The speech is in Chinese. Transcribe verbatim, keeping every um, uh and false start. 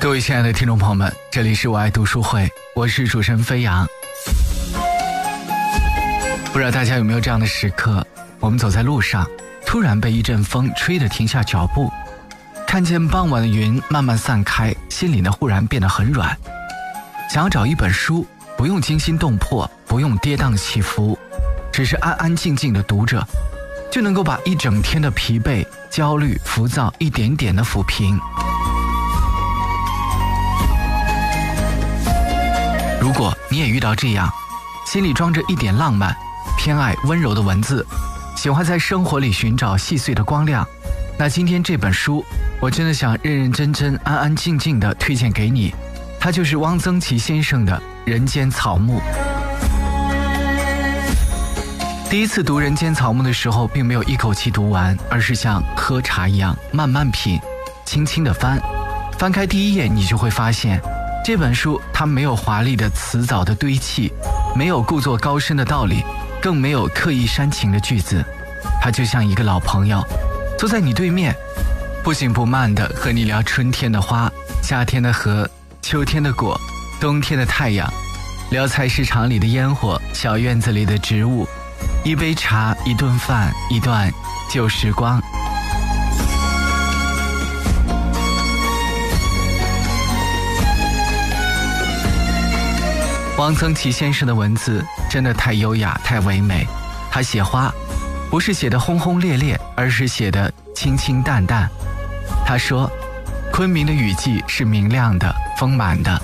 各位亲爱的听众朋友们，这里是我爱读书会，我是主持人飞扬。不知道大家有没有这样的时刻，我们走在路上，突然被一阵风吹得停下脚步，看见傍晚的云慢慢散开，心里呢忽然变得很软，想要找一本书，不用惊心动魄，不用跌宕起伏，只是安安静静的读着，就能够把一整天的疲惫、焦虑、浮躁一点点的抚平。如果你也遇到这样，心里装着一点浪漫，偏爱温柔的文字，喜欢在生活里寻找细碎的光亮，那今天这本书我真的想认认真真安安静静地推荐给你，它就是汪曾祺先生的《人间草木》。第一次读《人间草木》的时候，并没有一口气读完，而是像喝茶一样慢慢品，轻轻地翻。翻开第一页，你就会发现这本书它没有华丽的词藻的堆砌，没有故作高深的道理，更没有刻意煽情的句子，它就像一个老朋友坐在你对面，不紧不慢地和你聊春天的花、夏天的河、秋天的果、冬天的太阳，聊菜市场里的烟火、小院子里的植物，一杯茶，一顿饭，一段旧时光。汪曾祺先生的文字真的太优雅太唯美，他写花不是写得轰轰烈烈，而是写得清清淡淡。他说昆明的雨季是明亮的丰满的，